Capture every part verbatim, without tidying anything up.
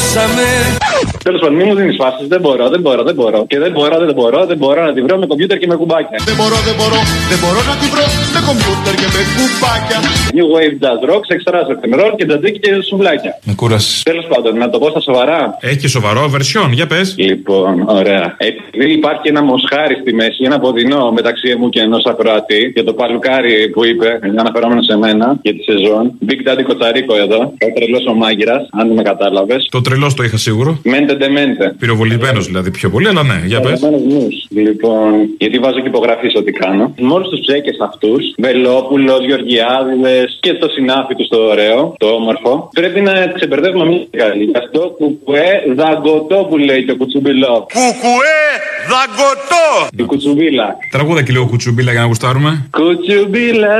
χάσαμε. Τέλος πάντων, μην μου δίνεις φάσεις. Δεν μπορώ, δεν μπορώ, δεν μπορώ. Και δεν μπορώ, δεν μπορώ, δεν μπορώ να τη βρω με κομπιούτερ και με κουμπάκια. Δεν μπορώ, δεν μπορώ, δεν μπορώ να τη βρω με κομπιούτερ και με κουμπάκια. New Wave Jazz Rock, extra rock και τζατζίκι και σουβλάκια. Με κούρασες. Τέλος πάντων, να το πω στα σοβαρά. Έχει και σοβαρό version, για πες. Λοιπόν, ωραία. Επειδή υπάρχει ένα μοσχάρι στη μέση, ένα ποδινό μεταξύ μου και ενός ακροατή για το παλουκάρι που είπε, αναφερόμενο σε μένα για τη σεζόν. Big Daddy Κοτσαρίκο εδώ. Ο τρελός ο μάγειρας, αν δεν με κατάλαβες. Το τρελός το είχα σίγουρο. Μέντε ντε μέντε. Πυροβολημένος δηλαδή πιο πολύ, αλλά ναι, για πες. Λοιπόν, γιατί βάζω και υπογραφή σε ό,τι κάνω. Με όλους τους ψέκες αυτούς, Βελόπουλος, Γεωργιάδηδες και το συνάφι του στο ωραίο, το όμορφο, πρέπει να ξεμπερδεύουμε μια καλή. Γι' αυτό κουκουέ δαγκωτό που λέει το κουτσουμπιλό. Κουκουέ δαγκωτό! Η κουτσουμπίλα. Τραγούδα και λίγο κουτσουμπίλα για να γουστάρουμε. Κουτσουμπίλα.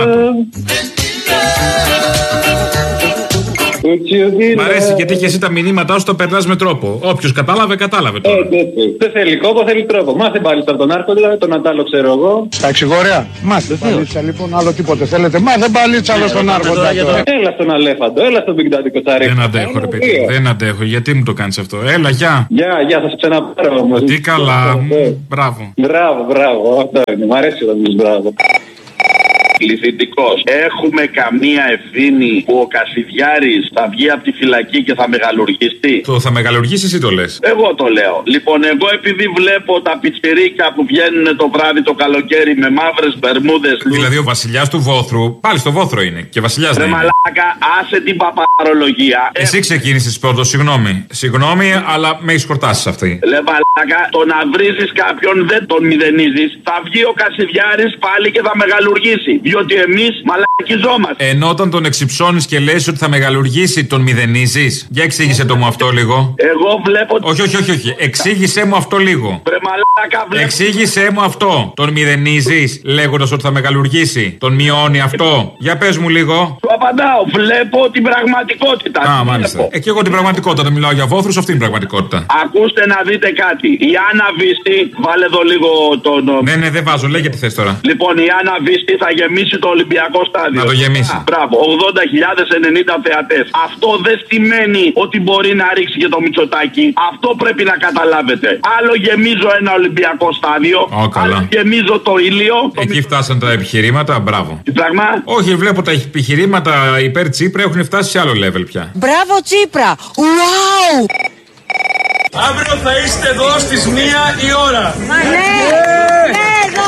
Μ' αρέσει γιατί και εσύ τα μηνύματά σου τα περνάς με τρόπο. Όποιος κατάλαβε, κατάλαβε τώρα. Δεν θέλει κόπο, θέλει τρόπο. Μάθε πάλι από τον Άρκο, δηλαδή τον Ατάλο ξέρω εγώ. Στα εξηγόρια. Μάθε παλίτσα λοιπόν, άλλο τίποτε θέλετε. Μάθε παλίτσα άλλο στον Άρκο. Έλα στον Αλέφαντο, έλα στον Big Daddy Κοτσαρίκο. Δεν αντέχω, ρε παιδί. Δεν αντέχω. Γιατί μου το κάνεις αυτό. Έλα, γεια. Γεια, γεια, θα σε ξαναπάρω όμως. Τι καλά. Μπράβο. Μπράβο, μπράβο. Αυτό είναι. Μ' αρέσει όταν μιλάς μπράβο. Πληθυντικός. Έχουμε καμία ευθύνη που ο Κασιδιάρης θα βγει από τη φυλακή και θα μεγαλουργήσει? Το θα μεγαλουργήσει, εσύ το λες. Εγώ το λέω. Λοιπόν, εγώ επειδή βλέπω τα πιτσιρίκια που βγαίνουν το βράδυ το καλοκαίρι με μαύρες μπερμούδες. Δηλαδή ο βασιλιάς του Βόθρου, πάλι στο Βόθρο είναι. Και βασιλιάς δεν είναι. Μαλάκα, άσε την παπαρολογία. Εσύ ξεκίνησες πρώτο, συγγνώμη. Συγγνώμη, αλλά με έχεις χορτάσει αυτή. Λε μαλάκα, το να βρίζεις κάποιον δεν τον μηδενίζεις. Θα βγει ο Κασιδιάρης πάλι και θα μεγαλουργήσει. Διότι εμείς μαλακιζόμαστε. Ενώ όταν τον εξυψώνεις και λες ότι θα μεγαλουργήσει, τον μηδενίζεις. Για εξήγησε το μου αυτό λίγο. Εγώ βλέπω. Όχι, όχι, όχι, όχι. Εξήγησέ μου αυτό λίγο. Βρε μαλάκα, βλέπω. Εξήγησέ μου αυτό. Τον μηδενίζεις λέγοντας ότι θα μεγαλουργήσει. Τον μειώνει αυτό. Για πες μου λίγο. Του απαντάω. Βλέπω την πραγματικότητα. Α, μάλιστα. Ε, και εγώ την πραγματικότητα. Όταν μιλάω για Βόθρους, αυτή είναι η πραγματικότητα. Ακούστε να δείτε κάτι. Η Άννα Βίστη, βάλε εδώ λίγο τον. Ναι, ναι, δεν βάζω. Λέγε τι θες τώρα. Λοιπόν, η Άννα Βίστη θα γεμίσει το Ολυμπιακό στάδιο. Να το γεμίσει. Α, μπράβο, ογδόντα χιλιάδες ενενήντα θεατές. Αυτό δεν σημαίνει ότι μπορεί να ρίξει και το Μητσοτάκι. Αυτό πρέπει να καταλάβετε. Άλλο γεμίζω ένα Ολυμπιακό στάδιο. Oh, άλλο γεμίζω το ήλιο. Εκεί το... φτάσαν τα επιχειρήματα, μπράβο. Τι πράγμα? Όχι, βλέπω τα επιχειρήματα υπέρ Τσίπρα έχουν φτάσει σε άλλο level πια. Μπράβο Τσίπρα! Wow! Αύριο θα είστε εδώ στις μία η ώρα. Μα ναι! Ναι, εδώ!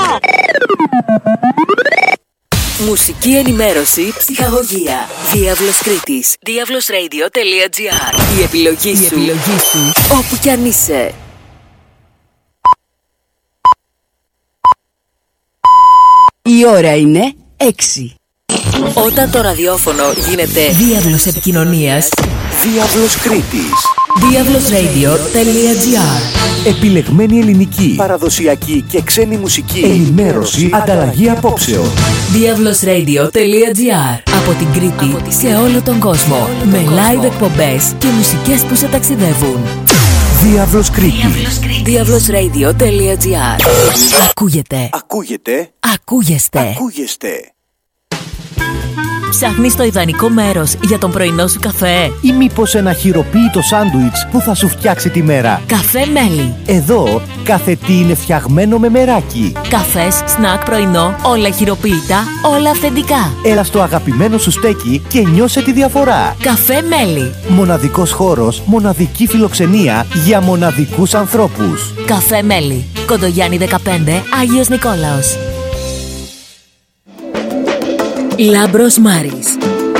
Μουσική ενημέρωση, ψυχαγωγία. Διάβλος Κρήτης. διάβλος ρέιντιο τελεία τζι άρ. Η επιλογή, Η σου. επιλογή σου. Όπου κι αν είσαι. Η ώρα είναι έξι. Όταν το ραδιόφωνο γίνεται διάβλος επικοινωνίας, Διάβλος Κρήτης. διάβλος ρέιντιο τελεία τζι άρ. Επιλεγμένη ελληνική, παραδοσιακή και ξένη μουσική, ενημέρωση, ανταλλαγή απόψεων. διάβλος ρέιντιο τελεία τζι άρ. Από την Κρήτη Από σε όλο τον κόσμο. Όλο με τον live κόσμο. Εκπομπές και μουσικές που σε ταξιδεύουν. Διάβλος Κρήτης. διάβλος ρέιντιο τελεία τζι άρ. Ακούγεται. Ακούγεται. Ακούγεστε. Ακούγεστε. Ψάχνεις το ιδανικό μέρος για τον πρωινό σου καφέ? Ή μήπως ένα χειροποίητο σάντουιτς που θα σου φτιάξει τη μέρα? Καφέ Μέλι. Εδώ κάθε τι είναι φτιαγμένο με μεράκι. Καφές, σνακ, πρωινό, όλα χειροποίητα, όλα αυθεντικά. Έλα στο αγαπημένο σου στέκι και νιώσε τη διαφορά. Καφέ Μέλι. Μοναδικός χώρος, μοναδική φιλοξενία για μοναδικούς ανθρώπους. Καφέ Μέλι. Κοντογιάννη δεκαπέντε, Άγιος Νικόλαος. Λάμπρος Μάρης.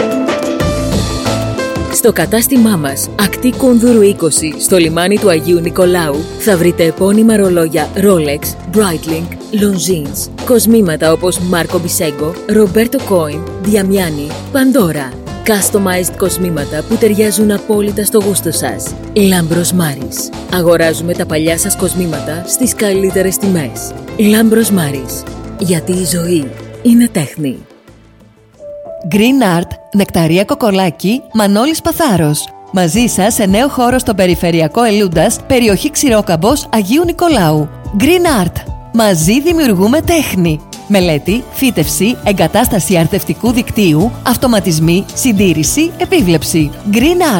Στο κατάστημά μας, ακτή Κούνδουρου είκοσι, στο λιμάνι του Αγίου Νικολάου, θα βρείτε επώνυμα ρολόγια Rolex, Breitling, Longines, κοσμήματα όπως Marco Biseggo, Roberto Coin, Diamiani, Pandora. Customized κοσμήματα που ταιριάζουν απόλυτα στο γούστο σας. Λάμπρος Μάρης. Αγοράζουμε τα παλιά σας κοσμήματα στις καλύτερες τιμές. Λάμπρος Μάρης. Γιατί η ζωή είναι τέχνη. Green Art, Νεκταρία Κοκολάκη, Μανώλης Παθάρος. Μαζί σας σε νέο χώρο στο περιφερειακό Ελούντας, περιοχή Ξηρόκαμπος, Αγίου Νικολάου. Green Art. Μαζί δημιουργούμε τέχνη. Μελέτη, φύτευση, εγκατάσταση αρθευτικού δικτύου, αυτοματισμοί, συντήρηση, επίβλεψη. Green Art.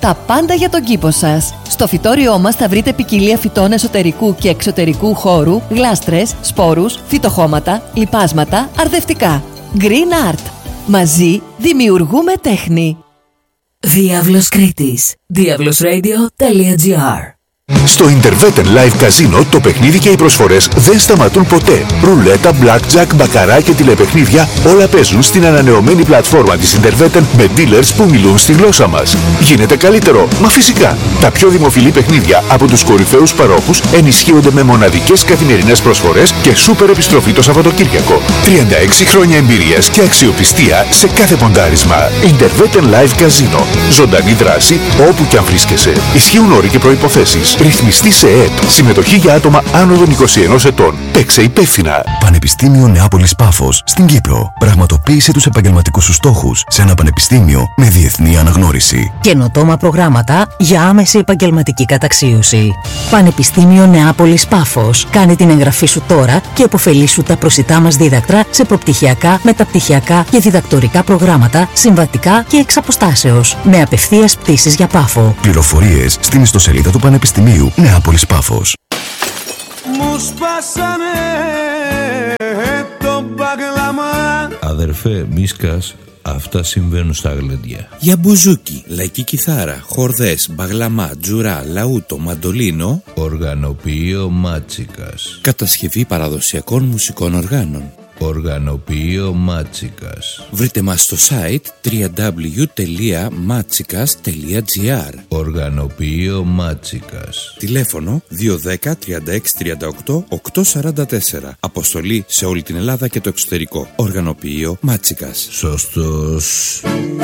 Τα πάντα για τον κήπο σας. Στο φυτόριό μας θα βρείτε ποικιλία φυτών εσωτερικού και εξωτερικού χώρου, γλάστρες, σπόρους, φυτοχώματα, λιπάσματα, αρδευτικά. Green Art. Μαζί δημιουργούμε τέχνη. Διάβλος Κρήτης. διάβλος ρέιντιο τελεία τζι άρ. Στο Interveten Live Casino το παιχνίδι και οι προσφορές δεν σταματούν ποτέ. Ρουλέτα, blackjack, μπακαρά και τηλεπαιχνίδια όλα παίζουν στην ανανεωμένη πλατφόρμα της Interveten με dealers που μιλούν στη γλώσσα μας. Γίνεται καλύτερο, μα φυσικά. Τα πιο δημοφιλή παιχνίδια από τους κορυφαίους παρόχους ενισχύονται με μοναδικές καθημερινές προσφορές και σούπερ επιστροφή το Σαββατοκύριακο. τριάντα έξι χρόνια εμπειρίας και αξιοπιστία σε κάθε ποντάρισμα. Interveten Live Casino. Ζωντανή δράση όπου κι αν βρίσκεσαι. Ισχύουν όροι και προϋποθέσεις. Ρυθμιστή σε ΕΕΠ. Συμμετοχή για άτομα άνω των είκοσι ενός ετών. Παίξε υπεύθυνα. Πανεπιστήμιο Νεάπολης Πάφος στην Κύπρο. Πραγματοποίησε τους επαγγελματικούς σου στόχους σε ένα πανεπιστήμιο με διεθνή αναγνώριση. Καινοτόμα προγράμματα για άμεση επαγγελματική καταξίωση. Πανεπιστήμιο Νεάπολης Πάφος. Κάνε την εγγραφή σου τώρα και επωφελήσου τα προσιτά μας δίδακτρα σε προπτυχιακά, μεταπτυχιακά και διδακτορικά προγράμματα συμβατικά και εξ αποστάσεως. Με απευθείας πτήσεις για Πάφο. Πληροφορίες στην ιστοσελίδα του Πανεπιστημίου Νεάπολης Πάφος. Μου σπάσανε το μπαγλαμά. Αδερφέ, μη σκάς, αυτά συμβαίνουν στα γλεντιά. Για μπουζούκι, λαϊκή κιθάρα, χορδές, μπαγλαμά, τζουρά, λαούτο, μαντολίνο. Οργανοποιείο Μάτσικας. Κατασκευή παραδοσιακών μουσικών οργάνων. Οργανοποιείο Μάτσικας. Βρείτε μας στο site double-u double-u double-u τελεία μάτσικας τελεία τζι άρ. Οργανοποιείο Μάτσικας. Τηλέφωνο δύο ένα μηδέν τριάντα έξι τριάντα οκτώ οκτακόσια σαράντα τέσσερα. Αποστολή σε όλη την Ελλάδα και το εξωτερικό. Οργανοποιείο Μάτσικας. Σωστός.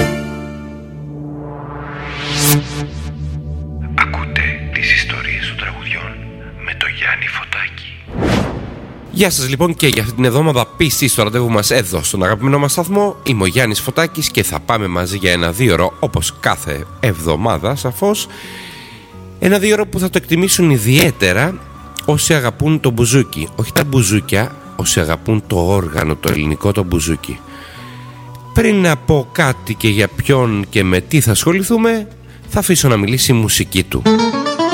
Ακούτε τις ιστορίες των τραγουδιών με το Γιάννη Φωτάκη. Γεια σας λοιπόν και για αυτή την εβδομάδα πίστη στο ραντεβού μας εδώ στον αγαπημένο μας σταθμό. Είμαι ο Γιάννης Φωτάκης και θα πάμε μαζί για ένα δίωρο όπως κάθε εβδομάδα σαφώς. Ένα δίωρο που θα το εκτιμήσουν ιδιαίτερα όσοι αγαπούν το μπουζούκι. Όχι τα μπουζούκια, όσοι αγαπούν το όργανο, το ελληνικό το μπουζούκι. Πριν να πω κάτι και για ποιον και με τι θα ασχοληθούμε, θα αφήσω να μιλήσει η μουσική του.